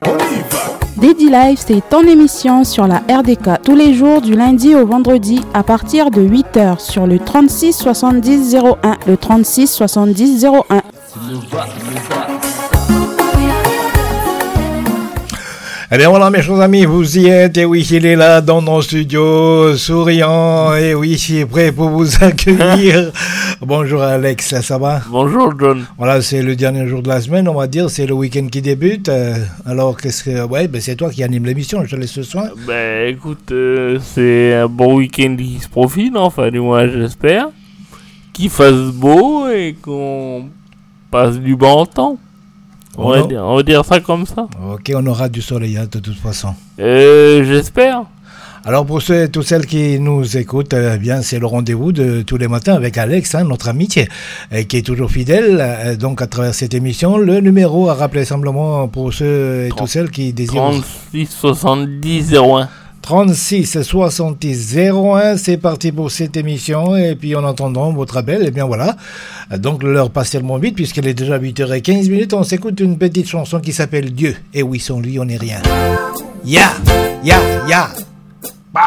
Dédi Live, c'est ton émission sur la RDK tous les jours du lundi au vendredi à partir de 8h sur le 36 70 01, le 36 70 01. Eh bien voilà mes chers amis, vous y êtes, et oui il est là dans nos studios, souriant, et oui il est prêt pour vous accueillir. Bonjour Alex, ça va? Bonjour John. Voilà, c'est le dernier jour de la semaine, on va dire, c'est le week-end qui débute. Alors qu'est-ce que... Ouais, ben c'est toi qui anime l'émission, je te laisse ce soin. Ben écoute, c'est un bon week-end qui se profile, enfin du moins j'espère. Qu'il fasse beau et qu'on passe du bon temps. On va dire ça comme ça. Ok, on aura du soleil de toute façon. J'espère. Alors pour ceux et toutes celles qui nous écoutent, bien c'est le rendez-vous de tous les matins avec Alex, notre ami qui est toujours fidèle. Donc à travers cette émission, le numéro à rappeler simplement pour ceux et toutes celles qui désirent... 36 70 01. 36 70 01, c'est parti pour cette émission. Et puis en entendant votre appel, et bien voilà. Donc l'heure passe tellement vite puisqu'elle est déjà 8h15. On s'écoute une petite chanson qui s'appelle Dieu. Et oui, sans lui, on n'est rien. Ya, ya, ya.